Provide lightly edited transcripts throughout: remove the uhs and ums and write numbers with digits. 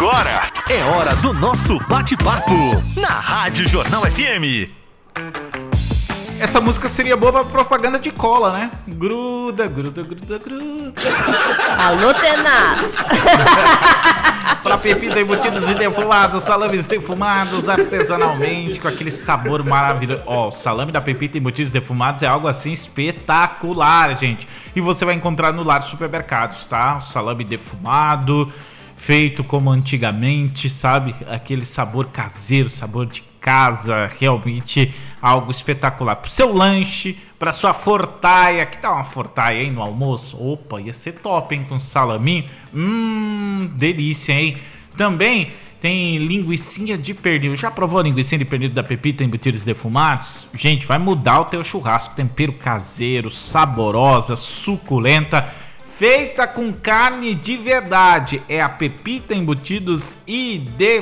Agora é hora do nosso bate-papo na Rádio Jornal FM. Essa música seria boa pra propaganda de cola, né? Gruda, gruda, gruda, gruda. Alô, Tenaz! Pra pepita embutidos e defumados, salames defumados artesanalmente, com aquele sabor maravilhoso. Ó, o salame da pepita embutidos e defumados é algo assim espetacular, gente. E você vai encontrar no Lar Supermercados, tá? O salame defumado, feito como antigamente, sabe? Aquele sabor caseiro, sabor de casa, realmente algo espetacular. Pro seu lanche, pra sua fortaia, que tá uma fortaia aí no almoço? Opa, ia ser top, hein, com salaminho. Delícia, hein? Também tem linguicinha de pernil. Já provou a linguicinha de pernil da Pepita embutidos defumados? Gente, vai mudar o teu churrasco. Tempero caseiro, saborosa, suculenta, feita com carne de verdade. É a Pepita embutidos e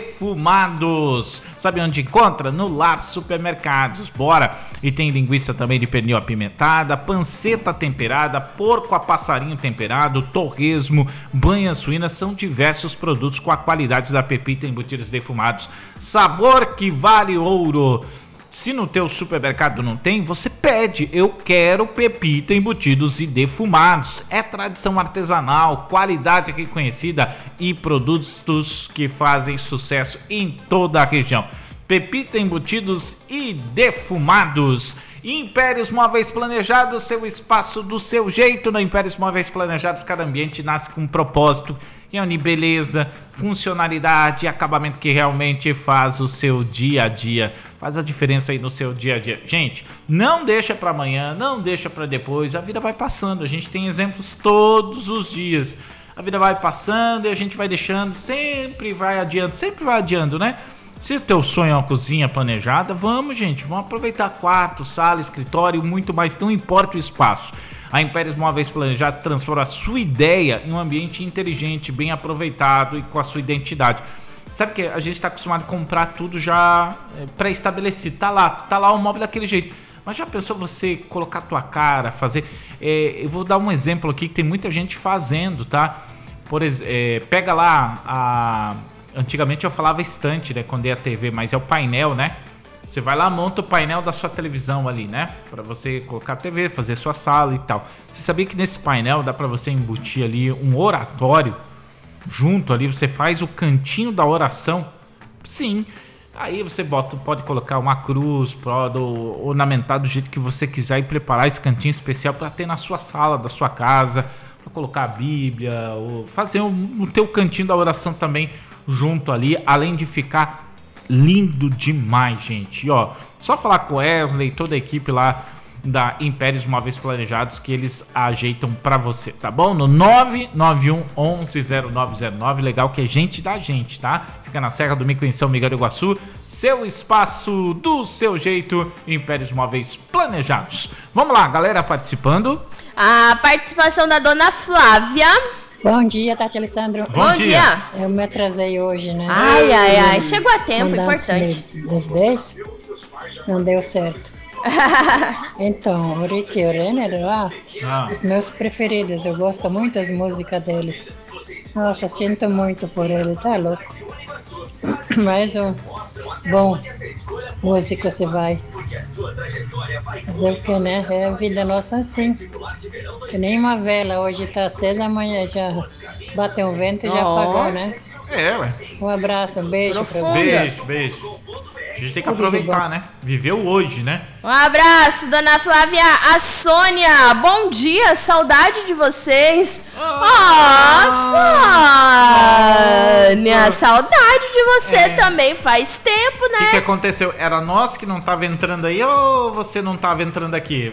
defumados. Sabe onde encontra? No Lar Supermercados. Bora! E tem linguiça também de pernil apimentada, panceta temperada, porco a passarinho temperado, torresmo, banha suína. São diversos produtos com a qualidade da Pepita embutidos e defumados. Sabor que vale ouro. Se no teu supermercado não tem, você pede. Eu quero Pepita embutidos e defumados. É tradição artesanal, qualidade reconhecida e produtos que fazem sucesso em toda a região. Pepita embutidos e defumados. Impérios Móveis Planejados, seu espaço do seu jeito. Na Impérios Móveis Planejados, cada ambiente nasce com um propósito. Reúne beleza, funcionalidade e acabamento que realmente faz o seu dia a dia. Faz a diferença aí no seu dia a dia. Gente, não deixa para amanhã, não deixa para depois. A vida vai passando, a gente tem exemplos todos os dias. A vida vai passando e a gente vai deixando, sempre vai adiando, né? Se o teu sonho é uma cozinha planejada, vamos, gente, vamos aproveitar quarto, sala, escritório, muito mais, não importa o espaço. A Impérios Móveis Planejados transforma a sua ideia em um ambiente inteligente, bem aproveitado e com a sua identidade. Sabe que a gente está acostumado a comprar tudo já pré-estabelecido, tá lá o móvel daquele jeito. Mas já pensou você colocar a tua cara, fazer... eu vou dar um exemplo aqui que tem muita gente fazendo, tá? Por exemplo, pega lá antigamente eu falava estante, né? Quando é a TV, mas é o painel, né? Você vai lá, monta o painel da sua televisão ali, né? Pra você colocar a TV, fazer sua sala e tal. Você sabia que nesse painel dá pra você embutir ali um oratório junto ali? Você faz o cantinho da oração. Sim. Aí você pode colocar uma cruz, ornamentar do jeito que você quiser e preparar esse cantinho especial pra ter na sua sala, da sua casa. Pra colocar a Bíblia, ou fazer o teu cantinho da oração também junto ali, além de ficar lindo demais, gente. E ó, só falar com o Wesley e toda a equipe lá da Impérios Móveis Planejados que eles ajeitam pra você, tá bom? No 991 110909, legal que é gente da gente, tá? Fica na Serra do Mico, em São Miguel do Iguaçu. Seu espaço do seu jeito, Impérios Móveis Planejados. Vamos lá, galera participando. A participação da dona Flávia. Bom dia, Tati Alessandro. Bom dia. Eu me atrasei hoje, né? Ai. Chegou a tempo, importante. Das 10? Não deu certo. Então, o Rick e o Renner lá, os meus preferidos. Eu gosto muito das músicas deles. Nossa, sinto muito por ele, tá louco? Mais um bom música se vai. Fazer o que, né? É a vida nossa assim. Que nem uma vela, hoje tá acesa, amanhã já bateu um vento e já apagou, né? Ué. Um abraço, um beijo pra vocês. Beijo. A gente tem que aproveitar, né? Viver o hoje, né? Um abraço, dona Flávia. A Sônia, bom dia, saudade de vocês. Sônia, saudade de você também, faz tempo, né? O que aconteceu? Era nós que não tava entrando aí ou você não tava entrando aqui?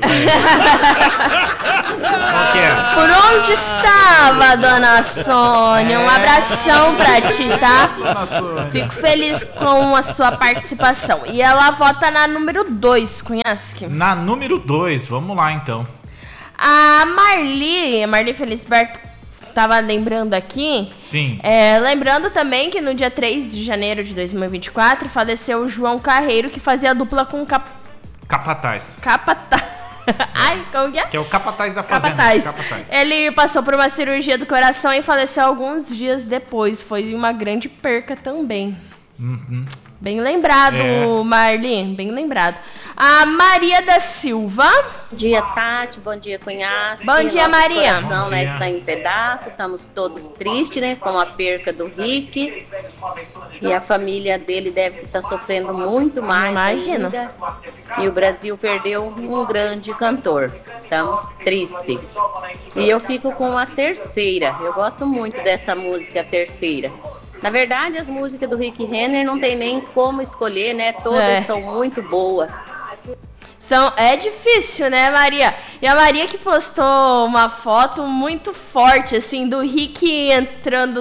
Qual que é? Por onde estava, dona Sônia? Um abração pra ti, tá? Dona Sônia. Fico feliz com a sua participação. E ela vota na número 2, conhece? Na número 2, vamos lá então. A Marli Felisberto tava lembrando aqui. Sim. Lembrando também que no dia 3 de janeiro de 2024 faleceu o João Carreiro, que fazia dupla com Capataz. Ai, como que é? Que é o capataz da fazenda. Capataz. Ele passou por uma cirurgia do coração e faleceu alguns dias depois. Foi uma grande perca também. Bem lembrado, Marli, bem lembrado. A Maria da Silva. Bom dia, Tati. Bom dia, Cunhasque. Bom dia, Maria. Nosso coração, né, está em pedaço. Estamos todos tristes, né, com a perca do Rick. E a família dele deve estar sofrendo muito mais. Imagino. Ainda. E o Brasil perdeu um grande cantor. Estamos tristes. E eu fico com a terceira. Eu gosto muito dessa música, a terceira. Na verdade, as músicas do Rick Renner não tem nem como escolher, né? Todas são muito boas. É difícil, né, Maria? E a Maria que postou uma foto muito forte, assim, do Rick entrando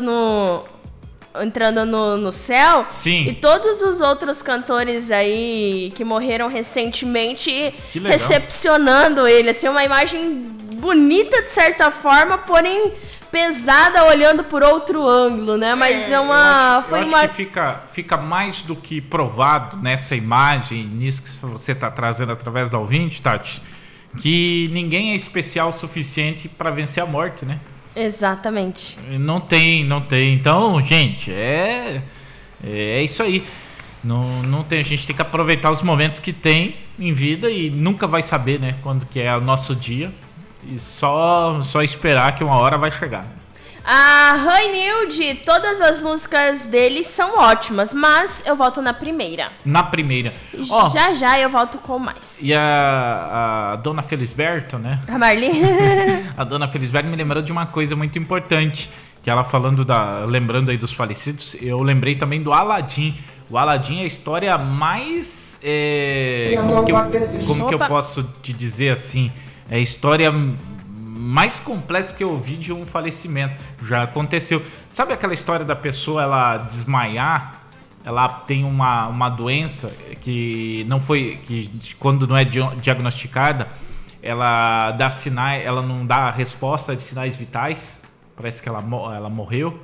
no céu. Sim. E todos os outros cantores aí que morreram recentemente recepcionando ele. Assim, uma imagem bonita de certa forma, porém pesada olhando por outro ângulo, né? Mas eu acho que fica mais do que provado nessa imagem, nisso que você está trazendo através da ouvinte, Tati, que ninguém é especial o suficiente para vencer a morte, né? Exatamente. Não tem. Então, gente, é isso aí. Não tem, a gente tem que aproveitar os momentos que tem em vida e nunca vai saber, né, quando que é o nosso dia. E só esperar que uma hora vai chegar. A Rainilde, todas as músicas dele são ótimas, mas eu volto na primeira. Na primeira. Já eu volto com mais. E a Dona Felisberto, né? A Marli? A Dona Felisberto me lembrou de uma coisa muito importante. Que ela lembrando aí dos falecidos, eu lembrei também do Aladim. O Aladim é a história mais... como que eu posso te dizer assim? É a história mais complexa que eu ouvi de um falecimento. Já aconteceu. Sabe aquela história da pessoa ela desmaiar? Ela tem uma doença que quando não é diagnosticada, ela dá sinais, ela não dá resposta de sinais vitais. Parece que ela morreu.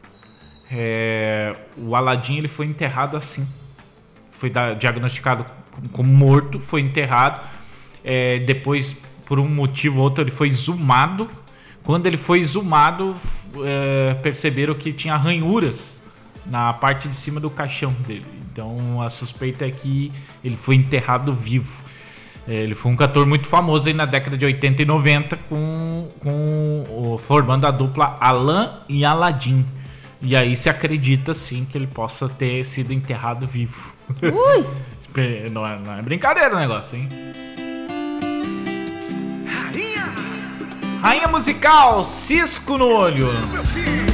O Aladim ele foi enterrado assim. Foi diagnosticado como morto, foi enterrado. Depois, por um motivo ou outro, ele foi exumado. Quando ele foi exumado, perceberam que tinha ranhuras na parte de cima do caixão dele. Então a suspeita é que ele foi enterrado vivo. Ele foi um cantor muito famoso aí na década de 80 e 90 formando a dupla Alain e Aladim. E aí se acredita sim que ele possa ter sido enterrado vivo. Ui! Não é brincadeira o negócio, hein? Rainha musical, cisco no olho.